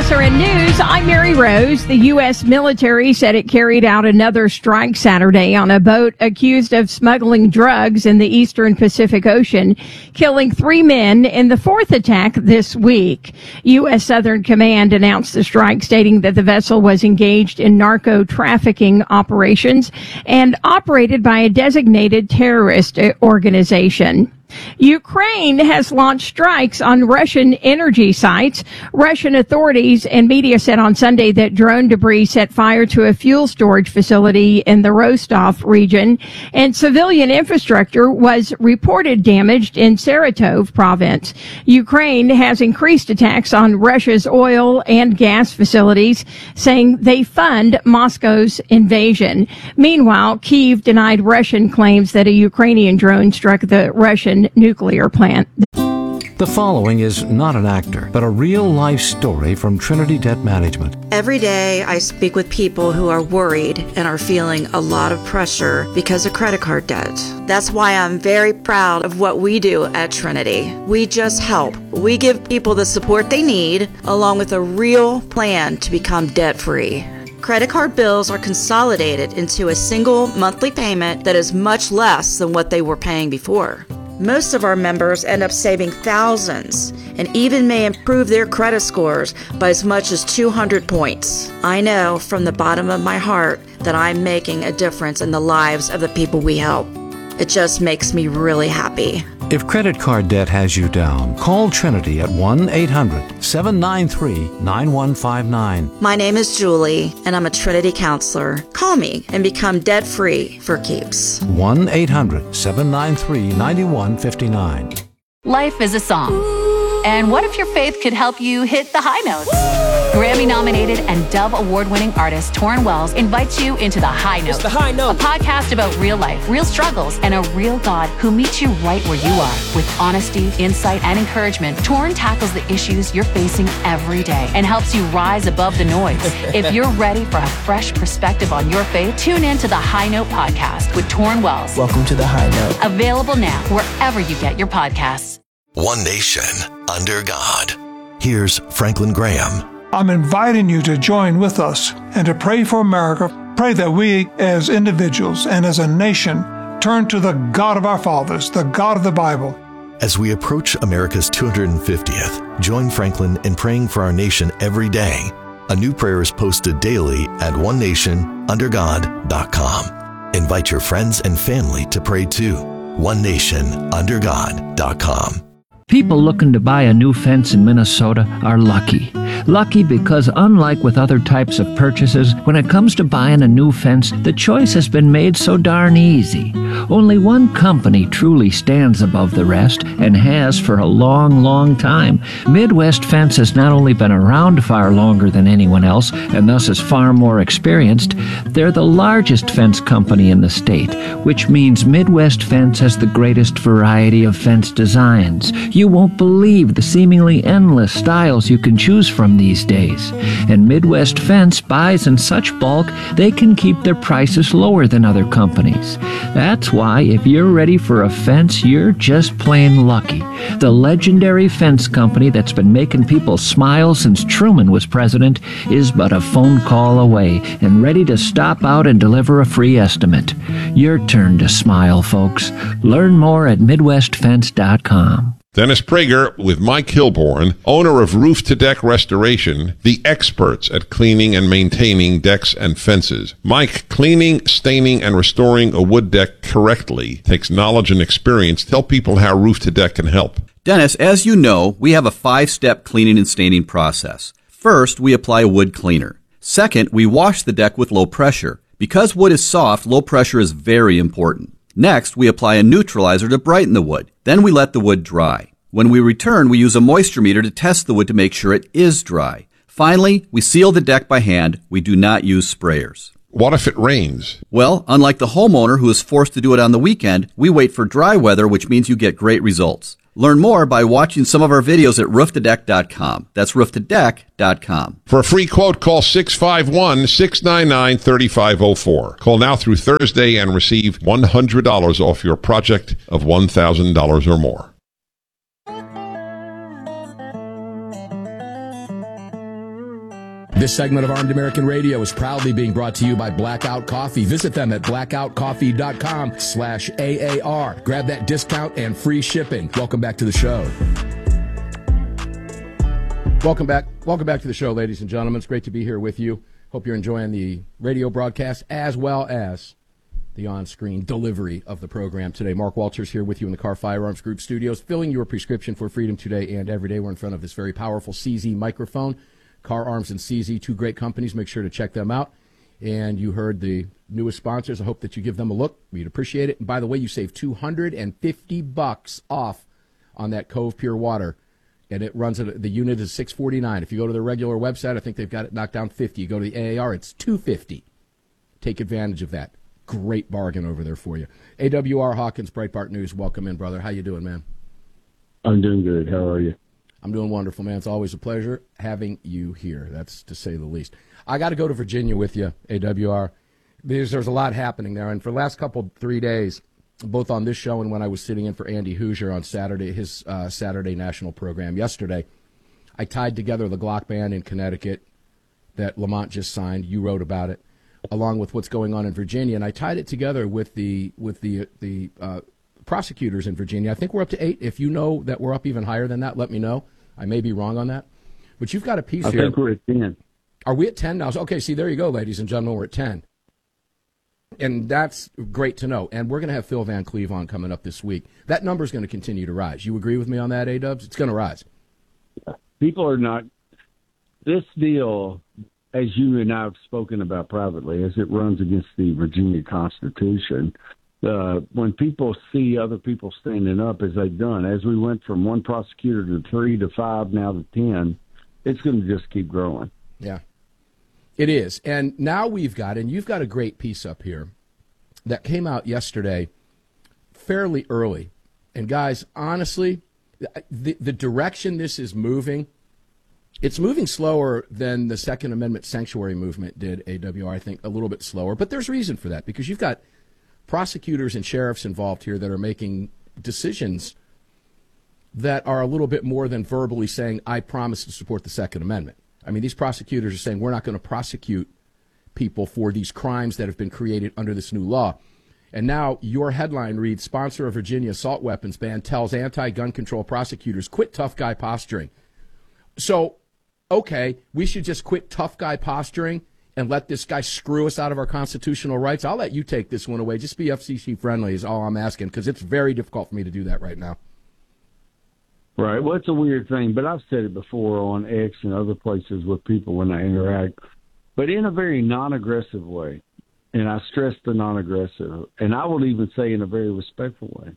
SRN News, I'm Mary Rose. The U.S. military said it carried out another strike Saturday on a boat accused of smuggling drugs in the eastern Pacific Ocean, killing 3 men in the fourth attack this week. U.S. Southern Command announced the strike, stating that the vessel was engaged in narco-trafficking operations and operated by a designated terrorist organization. Ukraine has launched strikes on Russian energy sites. Russian authorities and media said on Sunday that drone debris set fire to a fuel storage facility in the Rostov region, and civilian infrastructure was reported damaged in Saratov province. Ukraine has increased attacks on Russia's oil and gas facilities, saying they fund Moscow's invasion. Meanwhile, Kyiv denied Russian claims that a Ukrainian drone struck the Russian nuclear plant. The following is not an actor, but a real-life story from Trinity Debt Management. Every day I speak with people who are worried and are feeling a lot of pressure because of credit card debt. That's why I'm very proud of what we do at Trinity. We just help. We give people the support they need, along with a real plan to become debt-free. Credit card bills are consolidated into a single monthly payment that is much less than what they were paying before. Most of our members end up saving thousands and even may improve their credit scores by as much as 200 points. I know from the bottom of my heart that I'm making a difference in the lives of the people we help. It just makes me really happy. If credit card debt has you down, call Trinity at 1-800-793-9159. My name is Julie, and I'm a Trinity counselor. Call me and become debt-free for keeps. 1-800-793-9159. Life is a song. And what if your faith could help you hit the high notes? Grammy-nominated and Dove Award-winning artist Torrin Wells invites you into The High Note. It's The High Note. A podcast about real life, real struggles, and a real God who meets you right where you are. With honesty, insight, and encouragement, Torrin tackles the issues you're facing every day and helps you rise above the noise. If you're ready for a fresh perspective on your faith, tune in to The High Note podcast with Torrin Wells. Welcome to The High Note. Available now wherever you get your podcasts. One nation under God. Here's Franklin Graham. I'm inviting you to join with us and to pray for America. Pray that we as individuals and as a nation turn to the God of our fathers, the God of the Bible. As we approach America's 250th, join Franklin in praying for our nation every day. A new prayer is posted daily at onenationundergod.com. Invite your friends and family to pray too. onenationundergod.com. People looking to buy a new fence in Minnesota are lucky. Lucky because unlike with other types of purchases, when it comes to buying a new fence, the choice has been made so darn easy. Only one company truly stands above the rest and has for a long, long time. Midwest Fence has not only been around far longer than anyone else and thus is far more experienced, they're the largest fence company in the state, which means Midwest Fence has the greatest variety of fence designs. You won't believe the seemingly endless styles you can choose from these days. And Midwest Fence buys in such bulk, they can keep their prices lower than other companies. That's why if you're ready for a fence, you're just plain lucky. The legendary fence company that's been making people smile since Truman was president is but a phone call away and ready to stop out and deliver a free estimate. Your turn to smile, folks. Learn more at MidwestFence.com. Dennis Prager with Mike Hilborn, owner of Roof to Deck Restoration, the experts at cleaning and maintaining decks and fences. Mike, cleaning, staining, and restoring a wood deck correctly takes knowledge and experience. Tell people how Roof to Deck can help. Dennis, as you know, we have a 5-step cleaning and staining process. First, we apply a wood cleaner. Second, we wash the deck with low pressure. Because wood is soft, low pressure is very important. Next, we apply a neutralizer to brighten the wood. Then we let the wood dry. When we return, we use a moisture meter to test the wood to make sure it is dry. Finally, we seal the deck by hand. We do not use sprayers. What if it rains? Well, unlike the homeowner who is forced to do it on the weekend, we wait for dry weather, which means you get great results. Learn more by watching some of our videos at rooftodeck.com. That's rooftodeck.com. For a free quote, call 651-699-3504. Call now through Thursday and receive $100 off your project of $1,000 or more. This segment of Armed American Radio is proudly being brought to you by Blackout Coffee. Visit them at blackoutcoffee.com/AAR. Grab that discount and free shipping. Welcome back to the show. Welcome back to the show, ladies and gentlemen. It's great to be here with you. Hope you're enjoying the radio broadcast as well as the on-screen delivery of the program today. Mark Walters here with you in the Car Firearms Group studios, filling your prescription for freedom today and every day. We're in front of this very powerful CZ microphone. Car Arms and CZ, two great companies. Make sure to check them out. And you heard the newest sponsors. I hope that you give them a look. We'd appreciate it. And by the way, you save $250 off on that Cove Pure Water. And it runs at the unit is $649. If you go to the regular website, I think they've got it knocked down $50. You go to the AAR, it's $250. Take advantage of that. Great bargain over there for you. AWR Hawkins, Breitbart News. Welcome in, brother. How you doing, man? I'm doing good. How are you? I'm doing wonderful, man. It's always a pleasure having you here. That's to say the least. I got to go to Virginia with you, AWR. There's a lot happening there. And for the last 3 days, both on this show and when I was sitting in for Andy Hoosier on Saturday, his Saturday national program yesterday, I tied together the Glock ban in Connecticut that Lamont just signed. You wrote about it, along with what's going on in Virginia. And I tied it together with the prosecutors in Virginia. I think we're up to 8. If you know that we're up even higher than that, let me know. I may be wrong on that. But you've got a piece here. I think we're at 10. Are we at 10 now? Okay, see, there you go, ladies and gentlemen. We're at 10. And that's great to know. And we're going to have Phil Van Cleve on coming up this week. That number is going to continue to rise. You agree with me on that, A-Dubs? It's going to rise. People are not. This deal, as you and I have spoken about privately, as it runs against the Virginia Constitution, when people see other people standing up, as they've done, as we went from one prosecutor to 3 to 5, now to 10, it's going to just keep growing. Yeah, it is. And now we've got, and you've got a great piece up here that came out yesterday fairly early. And guys, honestly, the direction this is moving, it's moving slower than the Second Amendment sanctuary movement did, AWR, I think a little bit slower. But there's reason for that, because you've got prosecutors and sheriffs involved here that are making decisions that are a little bit more than verbally saying, I promise to support the Second Amendment. I mean, these prosecutors are saying, we're not going to prosecute people for these crimes that have been created under this new law. And now your headline reads, sponsor of Virginia assault weapons ban tells anti-gun control prosecutors, quit tough guy posturing. So, okay, we should just quit tough guy posturing and let this guy screw us out of our constitutional rights. I'll let you take this one away. Just be FCC friendly is all I'm asking, because it's very difficult for me to do that right now. Right. Well, it's a weird thing, but I've said it before on X and other places with people when I interact, but in a very non-aggressive way. And I stress the non-aggressive, and I will even say in a very respectful way.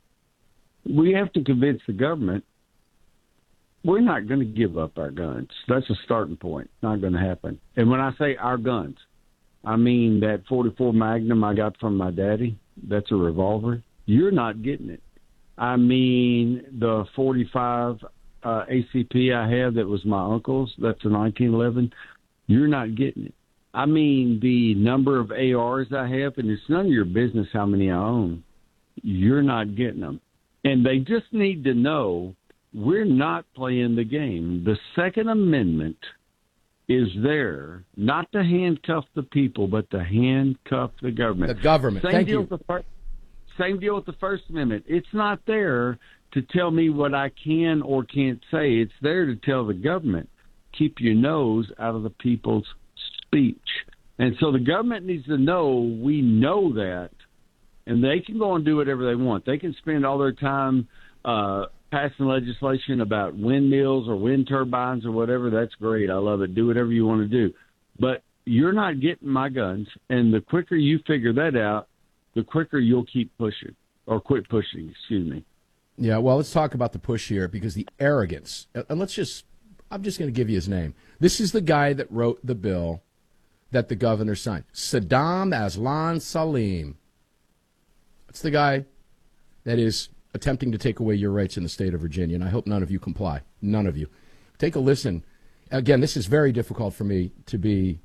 We have to convince the government we're not going to give up our guns. That's a starting point. Not going to happen. And when I say our guns, I mean that 44 Magnum I got from my daddy. That's a revolver. You're not getting it. I mean the 45 ACP I have that was my uncle's. That's a 1911. You're not getting it. I mean the number of ARs I have, and it's none of your business how many I own. You're not getting them. And they just need to know we're not playing the game. The Second Amendment is there not to handcuff the people, but to handcuff the government. The government. Same deal with the First Amendment. It's not there to tell me what I can or can't say. It's there to tell the government, keep your nose out of the people's speech. And so the government needs to know we know that, and they can go and do whatever they want. They can spend all their time passing legislation about windmills or wind turbines or whatever. That's great. I love it. Do whatever you want to do. But you're not getting my guns, and the quicker you figure that out, the quicker you'll keep pushing, or quit pushing, excuse me. Yeah, well, let's talk about the push here, because the arrogance, and I'm just going to give you his name. This is the guy that wrote the bill that the governor signed. Saddam Aslan Salim. That's the guy that is attempting to take away your rights in the state of Virginia, and I hope none of you comply. None of you. Take a listen. Again, this is very difficult for me to be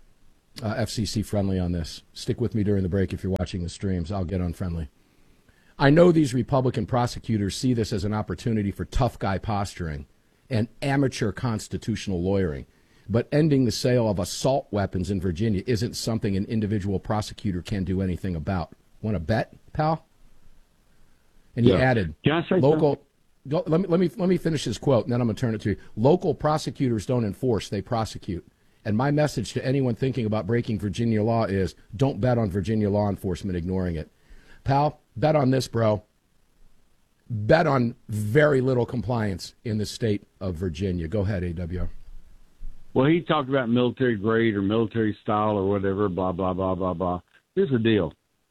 FCC friendly on this. Stick with me during the break if you're watching the streams. I'll get unfriendly. I know these Republican prosecutors see this as an opportunity for tough guy posturing and amateur constitutional lawyering. But ending the sale of assault weapons in Virginia isn't something an individual prosecutor can do anything about. Want to bet, pal? And he added, "Can I say local." Let me finish his quote, and then I'm going to turn it to you. Local prosecutors don't enforce; they prosecute. And my message to anyone thinking about breaking Virginia law is: don't bet on Virginia law enforcement ignoring it, pal. Bet on this, bro. Bet on very little compliance in the state of Virginia. Go ahead, AWR. Well, he talked about military grade or military style or whatever, blah, blah, blah, blah, blah. Here's the deal.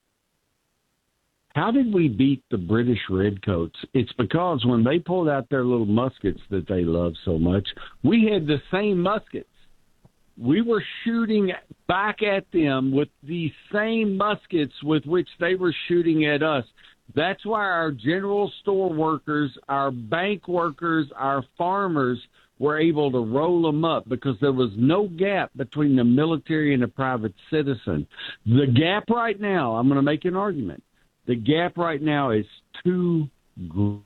How did we beat the British Redcoats? It's because when they pulled out their little muskets that they love so much, we had the same muskets. We were shooting back at them with the same muskets with which they were shooting at us. That's why our general store workers, our bank workers, our farmers were able to roll them up because there was no gap between the military and the private citizen. The gap right now, I'm going to make an argument. The gap right now is too great.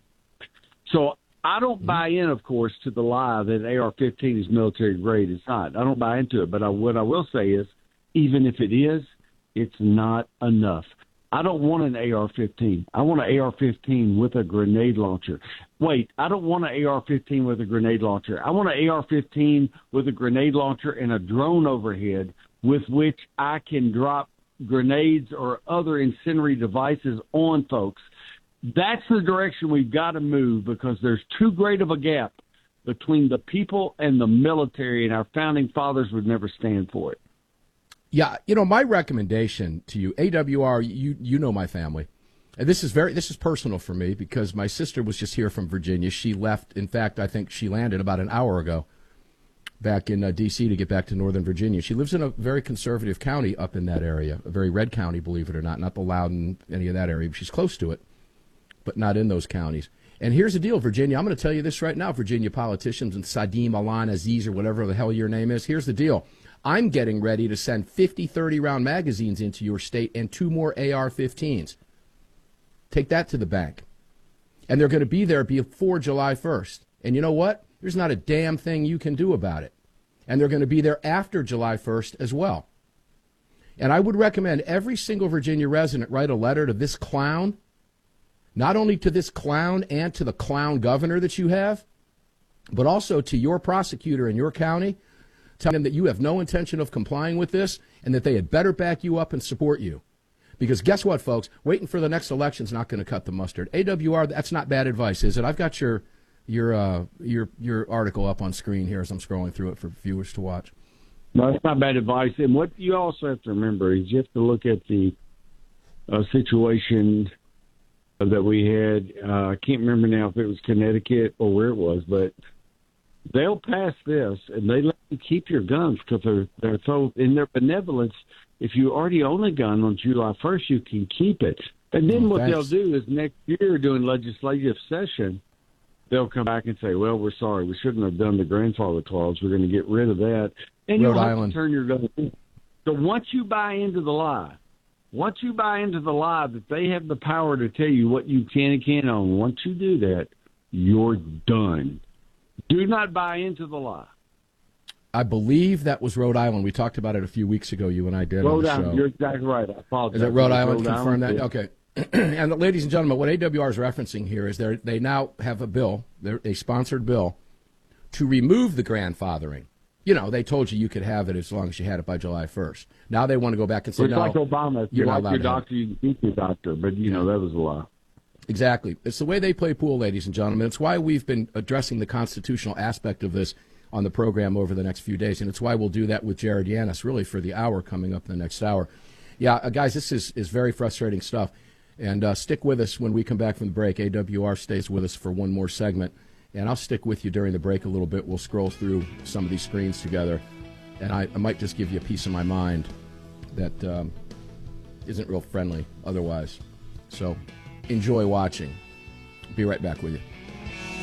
So I don't buy in, of course, to the lie that AR-15 is military grade. It's not. I don't buy into it. But what I will say is, even if it is, it's not enough. I don't want an AR-15. I want an AR-15 with a grenade launcher. Wait, I don't want an AR-15 with a grenade launcher. I want an AR-15 with a grenade launcher and a drone overhead with which I can drop grenades or other incendiary devices on folks. That's the direction we've got to move because there's too great of a gap between the people and the military, and our founding fathers would never stand for it. Yeah, my recommendation to you, AWR, you know my family. And this is personal for me because my sister was just here from Virginia. She left, in fact, I think she landed about an hour ago back in D.C. to get back to Northern Virginia. She lives in a very conservative county up in that area, a very red county, believe it or not the Loudoun, any of that area. She's close to it, but not in those counties. And here's the deal, Virginia. I'm going to tell you this right now, Virginia politicians and Sadim Alan Aziz or whatever the hell your name is. Here's the deal. I'm getting ready to send 50 30-round magazines into your state and 2 more AR-15s. Take that to the bank. And they're going to be there before July 1st. And you know what? There's not a damn thing you can do about it. And they're going to be there after July 1st as well. And I would recommend every single Virginia resident write a letter to this clown, not only to this clown and to the clown governor that you have, but also to your prosecutor in your county, telling them that you have no intention of complying with this and that they had better back you up and support you. Because guess what, folks? Waiting for the next election is not going to cut the mustard. AWR, that's not bad advice, is it? I've got your article up on screen here as I'm scrolling through it for viewers to watch. No, that's not bad advice. And what you also have to remember is you have to look at the situation that we had. I can't remember now if it was Connecticut or where it was, but they'll pass this and they let you keep your guns because they're so in their benevolence. If you already own a gun on July 1st, you can keep it. And then what they'll do is next year during legislative session, they'll come back and say, well, we're sorry. We shouldn't have done the grandfather clause. We're going to get rid of that. And you'll have to turn your gun in. So once you buy into the lie that they have the power to tell you what you can and can't own, once you do that, you're done. Do not buy into the lie. I believe that was Rhode Island. We talked about it a few weeks ago, you and I did on the show. Rhode Island, you're exactly right. I apologize. Is it Rhode Island? Confirm that? Yeah. Okay. And ladies and gentlemen, what AWR is referencing here is they now have a bill, a sponsored bill, to remove the grandfathering. They told you could have it as long as you had it by July 1st. Now they want to go back and say, it's like Obama. If you like your doctor, you can keep your doctor. But, that was a lie. Exactly. It's the way they play pool, ladies and gentlemen. It's why we've been addressing the constitutional aspect of this on the program over the next few days. And it's why we'll do that with Jared Yanis, really, for the hour coming up in the next hour. Yeah, guys, this is very frustrating stuff. And stick with us when we come back from the break. AWR stays with us for one more segment. And I'll stick with you during the break a little bit. We'll scroll through some of these screens together. And I might just give you a piece of my mind that isn't real friendly otherwise. So enjoy watching. Be right back with you.